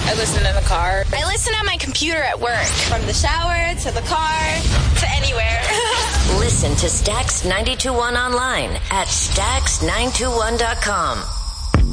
I listen in the car. I listen on my computer at work. From the shower to the car to anywhere. Listen to Stax 92.1 online at Stax921.com.